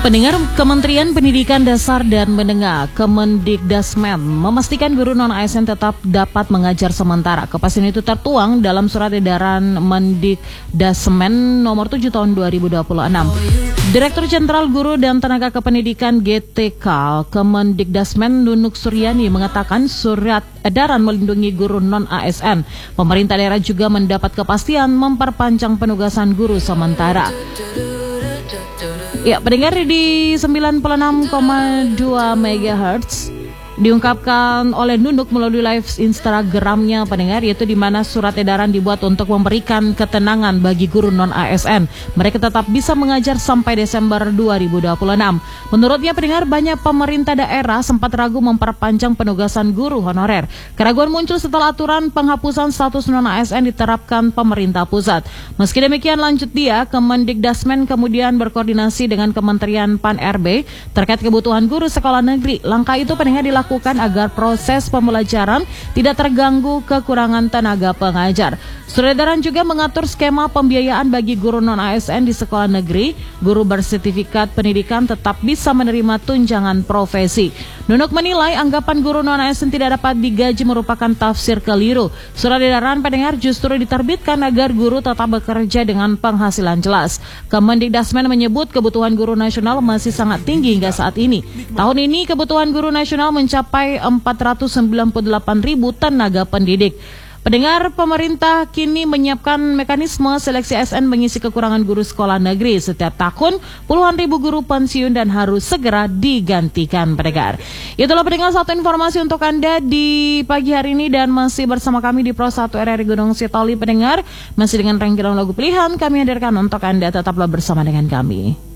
Pendengar, Kementerian Pendidikan Dasar dan Menengah Kemendikdasmen memastikan guru non-ASN tetap dapat mengajar sementara. Kepastian itu tertuang dalam surat edaran Mendikdasmen nomor 7 tahun 2026. Direktur Jenderal Guru dan Tenaga Kependidikan GTK Kemendikdasmen Nunuk Suryani mengatakan surat edaran melindungi guru non-ASN. Pemerintah daerah juga mendapat kepastian memperpanjang penugasan guru sementara. Ya, pendengar di 96,2 MHz diungkapkan oleh Nunuk melalui live Instagramnya, pendengar, yaitu di mana surat edaran dibuat untuk memberikan ketenangan bagi guru non-ASN. Mereka tetap bisa mengajar sampai Desember 2026. Menurutnya, pendengar, banyak pemerintah daerah sempat ragu memperpanjang penugasan guru honorer. Keraguan muncul setelah aturan penghapusan status non-ASN diterapkan pemerintah pusat. Meski demikian, lanjut dia, Kemendikdasmen kemudian berkoordinasi dengan Kementerian Pan-RB terkait kebutuhan guru sekolah negeri. Langkah itu, pendengar, dilakukan agar proses pembelajaran tidak terganggu kekurangan tenaga pengajar. Surat edaran juga mengatur skema pembiayaan bagi guru non-ASN di sekolah negeri. Guru bersertifikat pendidikan tetap bisa menerima tunjangan profesi. Nunuk menilai anggapan guru non-ASN tidak dapat digaji merupakan tafsir keliru. Surat edaran, pendengar, justru diterbitkan agar guru tetap bekerja dengan penghasilan jelas. Kemendikdasmen menyebut kebutuhan guru nasional masih sangat tinggi hingga saat ini. Tahun ini kebutuhan guru nasional mencapai 498.000 tenaga pendidik. Pendengar, pemerintah kini menyiapkan mekanisme seleksi ASN mengisi kekurangan guru sekolah negeri. Setiap tahun, puluhan ribu guru pensiun dan harus segera digantikan, pendengar. Itulah, pendengar, satu informasi untuk Anda di pagi hari ini dan masih bersama kami di Pro 1 RRI Gunung Sitoli, pendengar. Masih dengan rangkaian lagu pilihan kami hadirkan untuk Anda, tetaplah bersama dengan kami.